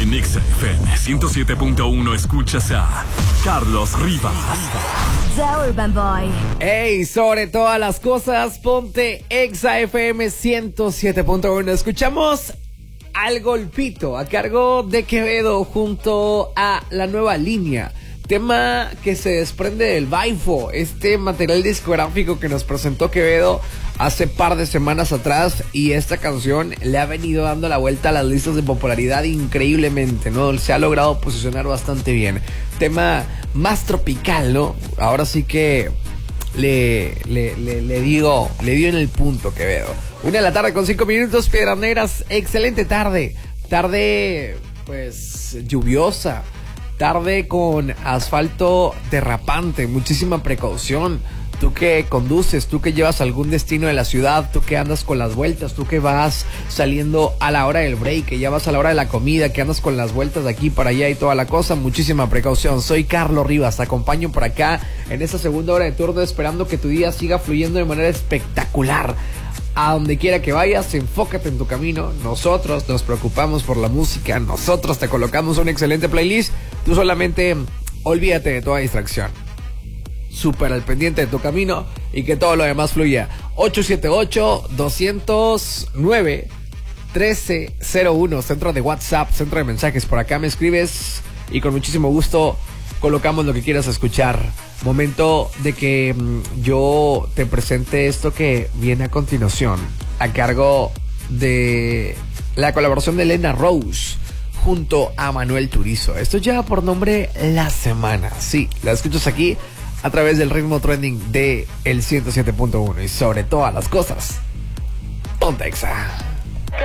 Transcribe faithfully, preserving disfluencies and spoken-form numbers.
En Exa F M ciento siete punto uno escuchas a Carlos Rivas. The Urban Boy. Ey, sobre todas las cosas, ponte Exa F M ciento siete punto uno. Escuchamos Al Golpito a cargo de Quevedo junto a La Nueva Línea. Tema que se desprende del Baifo, este material discográfico que nos presentó Quevedo hace par de semanas atrás, y esta canción le ha venido dando la vuelta a las listas de popularidad increíblemente, ¿no? Se ha logrado posicionar bastante bien. Tema más tropical, ¿no? Ahora sí que le, le, le, le digo, le dio en el punto Quevedo. Una de la tarde con cinco minutos, Piedras Negras, excelente tarde. Tarde, pues, lluviosa. Tarde con asfalto derrapante, muchísima precaución. Tú que conduces, tú que llevas algún destino de la ciudad, tú que andas con las vueltas, tú que vas saliendo a la hora del break, que ya vas a la hora de la comida, que andas con las vueltas de aquí para allá y toda la cosa, muchísima precaución. Soy Carlos Rivas, te acompaño por acá en esta segunda hora de turno, esperando que tu día siga fluyendo de manera espectacular. A donde quiera que vayas, enfócate en tu camino. Nosotros nos preocupamos por la música, nosotros te colocamos una excelente playlist. Tú solamente olvídate de toda distracción. Súper al pendiente de tu camino y que todo lo demás fluya. ocho siete ocho, dos cero nueve, uno tres cero uno, centro de WhatsApp, centro de mensajes. Por acá me escribes y con muchísimo gusto colocamos lo que quieras escuchar. Momento de que mmm, yo te presente esto que viene a continuación, a cargo de la colaboración de Elena Rose junto a Manuel Turizo. Esto lleva por nombre La Semana. Sí, la escuchas aquí a través del ritmo trending de el ciento siete punto uno. Y sobre todas las cosas, ponte Exa.